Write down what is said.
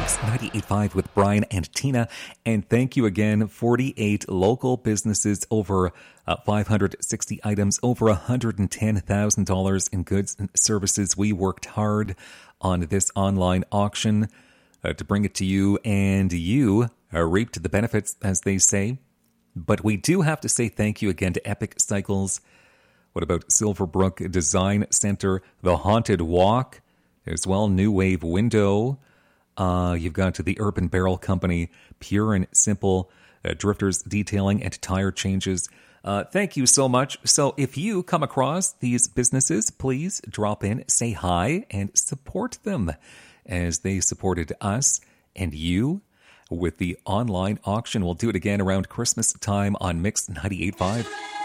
Mix 98.5 with Brian and Tina. And thank you again. 48 local businesses, over 560 items, over $110,000 in goods and services. We worked hard on this online auction to bring it to you, and you reaped the benefits, as they say. But we do have to say thank you again to Epic Cycles. What about Silverbrook Design Center, The Haunted Walk, as well, New Wave Window. You've got to the Urban Barrel Company, Pure and Simple, Drifters Detailing and Tire Changes. Thank you so much. So if you come across these businesses, please drop in, say hi, and support them as they supported us and you with the online auction. We'll do it again around Christmas time on Mix 98.5.